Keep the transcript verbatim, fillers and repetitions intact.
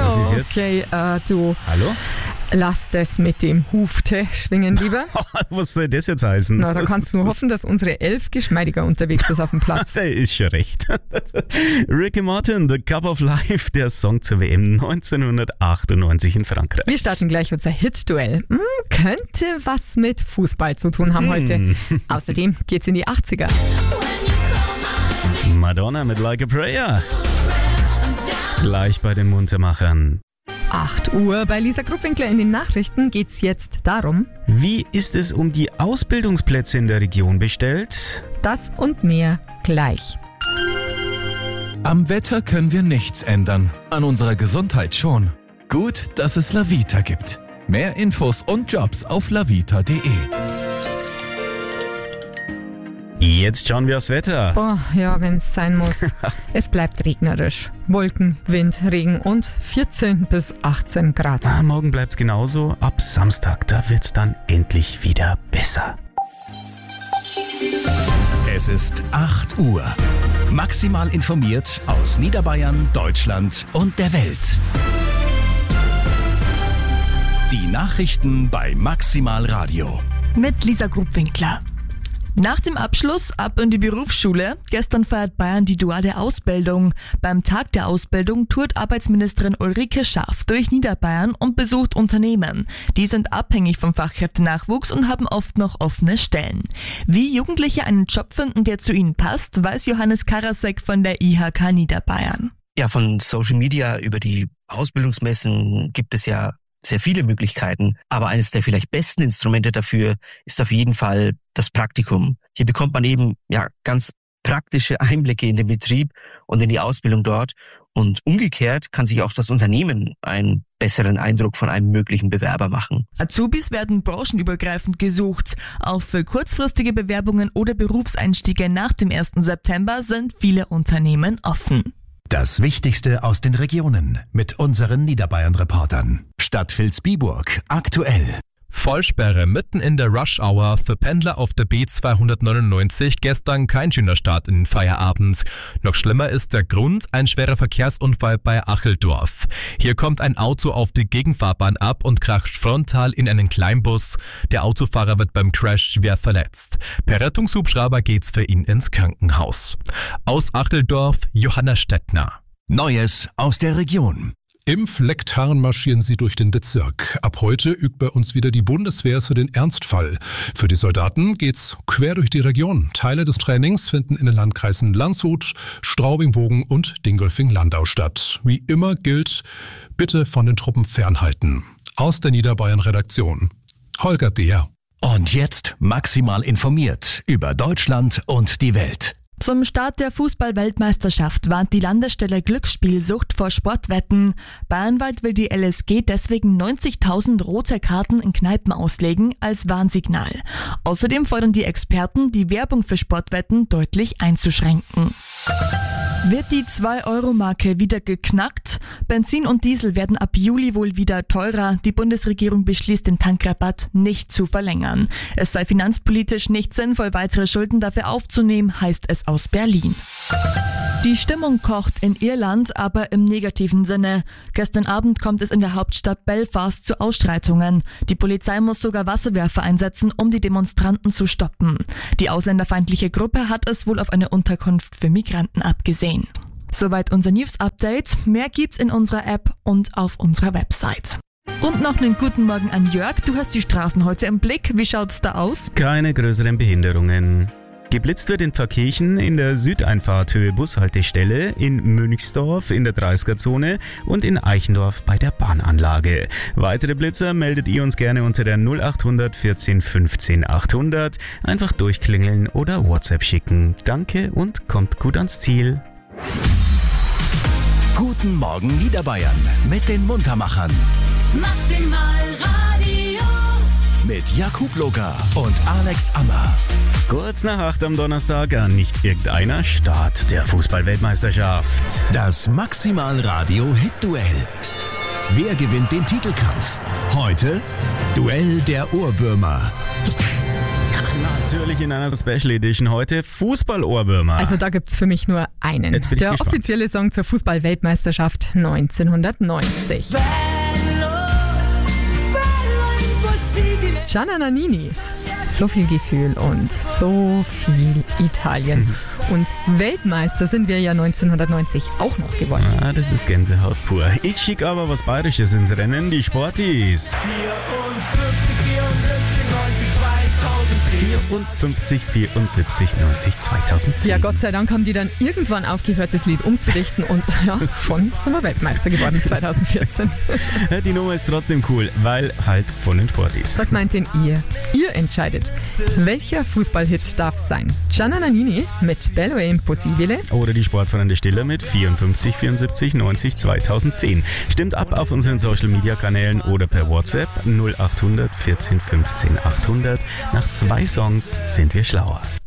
Was ist jetzt? Okay, äh, du. Hallo? Lass das mit dem Hufte schwingen lieber. Was soll das jetzt heißen? Na, da kannst du nur hoffen, dass unsere Elf geschmeidiger unterwegs ist auf dem Platz. Der ist schon recht. Ricky Martin, The Cup of Life, der Song zur W M neunzehnhundertachtundneunzig in Frankreich. Wir starten gleich unser Hitduell. Hm, könnte was mit Fußball zu tun haben heute. Hm. Außerdem geht's in die achtziger. Madonna mit Like a Prayer. Gleich bei den Muntermachern. acht Uhr bei Lisa Gruppwinkler in den Nachrichten geht's jetzt darum. Wie ist es um die Ausbildungsplätze in der Region bestellt? Das und mehr gleich. Am Wetter können wir nichts ändern, an unserer Gesundheit schon. Gut, dass es Lavita gibt. Mehr Infos und Jobs auf lavita punkt de. Jetzt schauen wir aufs Wetter. Boah, ja, wenn's sein muss. Es bleibt regnerisch. Wolken, Wind, Regen und vierzehn bis achtzehn Grad. Ah, morgen bleibt's genauso. Ab Samstag, da wird's dann endlich wieder besser. Es ist acht Uhr. Maximal informiert aus Niederbayern, Deutschland und der Welt. Die Nachrichten bei Maximal Radio. Mit Lisa Gruppwinkler. Nach dem Abschluss ab in die Berufsschule. Gestern feiert Bayern die duale Ausbildung. Beim Tag der Ausbildung tourt Arbeitsministerin Ulrike Schaaf durch Niederbayern und besucht Unternehmen. Die sind abhängig vom Fachkräftenachwuchs und haben oft noch offene Stellen. Wie Jugendliche einen Job finden, der zu ihnen passt, weiß Johannes Karasek von der I H K Niederbayern. Ja, von Social Media über die Ausbildungsmessen gibt es ja sehr viele Möglichkeiten, aber eines der vielleicht besten Instrumente dafür ist auf jeden Fall das Praktikum. Hier bekommt man eben ja ganz praktische Einblicke in den Betrieb und in die Ausbildung dort und umgekehrt kann sich auch das Unternehmen einen besseren Eindruck von einem möglichen Bewerber machen. Azubis werden branchenübergreifend gesucht. Auch für kurzfristige Bewerbungen oder Berufseinstiege nach dem ersten September sind viele Unternehmen offen. Das Wichtigste aus den Regionen mit unseren Niederbayern-Reportern. Stadt Vilsbiburg aktuell. Vollsperre mitten in der Rush-Hour für Pendler auf der B zweihundertneunundneunzig, gestern kein schöner Start in den Feierabend. Noch schlimmer ist der Grund, ein schwerer Verkehrsunfall bei Acheldorf. Hier kommt ein Auto auf die Gegenfahrbahn ab und kracht frontal in einen Kleinbus. Der Autofahrer wird beim Crash schwer verletzt. Per Rettungshubschrauber geht's für ihn ins Krankenhaus. Aus Acheldorf, Johanna Stettner. Neues aus der Region. Im Flecktarn marschieren sie durch den Bezirk. Ab heute übt bei uns wieder die Bundeswehr für den Ernstfall. Für die Soldaten geht's quer durch die Region. Teile des Trainings finden in den Landkreisen Landshut, Straubing-Bogen und Dingolfing-Landau statt. Wie immer gilt, bitte von den Truppen fernhalten. Aus der Niederbayern-Redaktion. Holger Deer. Und jetzt maximal informiert über Deutschland und die Welt. Zum Start der Fußball-Weltmeisterschaft warnt die Landesstelle Glücksspielsucht vor Sportwetten. Bayernweit will die L S G deswegen neunzigtausend rote Karten in Kneipen auslegen als Warnsignal. Außerdem fordern die Experten, die Werbung für Sportwetten deutlich einzuschränken. Wird die zwei Euro Marke wieder geknackt? Benzin und Diesel werden ab Juli wohl wieder teurer. Die Bundesregierung beschließt, den Tankrabatt nicht zu verlängern. Es sei finanzpolitisch nicht sinnvoll, weitere Schulden dafür aufzunehmen, heißt es aus Berlin. Die Stimmung kocht in Irland, aber im negativen Sinne. Gestern Abend kommt es in der Hauptstadt Belfast zu Ausschreitungen. Die Polizei muss sogar Wasserwerfer einsetzen, um die Demonstranten zu stoppen. Die ausländerfeindliche Gruppe hat es wohl auf eine Unterkunft für Migranten abgesehen. Soweit unser News-Update. Mehr gibt's in unserer App und auf unserer Website. Und noch einen guten Morgen an Jörg. Du hast die Straßen heute im Blick. Wie schaut's da aus? Keine größeren Behinderungen. Geblitzt wird in Pfarrkirchen in der Südeinfahrt Höhe Bushaltestelle, in Münchsdorf in der dreißiger-Zone und in Eichendorf bei der Bahnanlage. Weitere Blitzer meldet ihr uns gerne unter der null acht hundert vierzehn fünfzehn achthundert. Einfach durchklingeln oder WhatsApp schicken. Danke und kommt gut ans Ziel. Guten Morgen Niederbayern mit den Muntermachern. Maximal Radio. Mit Jakub Loga und Alex Ammer. Kurz nach acht am Donnerstag an nicht irgendeiner Start der Fußball-Weltmeisterschaft. Das Maximal Radio Hit-Duell. Wer gewinnt den Titelkampf? Heute Duell der Ohrwürmer. Natürlich in einer Special Edition heute Fußball-Ohrwürmer. Also da gibt's für mich nur einen. Jetzt bin ich Der gespannt. offizielle Song zur Fußball-Weltmeisterschaft neunzehnhundertneunzig. Gianna Nannini. So viel Gefühl und so viel Italien. Und Weltmeister sind wir ja neunzehnhundertneunzig auch noch geworden. Ah, das ist Gänsehaut pur. Ich schicke aber was Bayerisches ins Rennen, die Sportis. vierundfünfzig, vierundsiebzig, neunzig, zweitausendzehn. Ja, Gott sei Dank haben die dann irgendwann aufgehört, das Lied umzudichten und ja, schon sind wir Weltmeister geworden zweitausendvierzehn. Die Nummer ist trotzdem cool, weil halt von den Sportis. Was meint denn ihr? Ihr entscheidet. Welcher Fußballhit darf sein? Gianna Nannini mit Bello e Impossibile? Oder die Sportfreunde Stiller mit vierundfünfzig, vierundsiebzig, neunzig, zweitausendzehn. Stimmt ab auf unseren Social Media Kanälen oder per WhatsApp null achthundert vierzehn fünfzehn achthundert. Nach zwei Songs sind wir schlauer.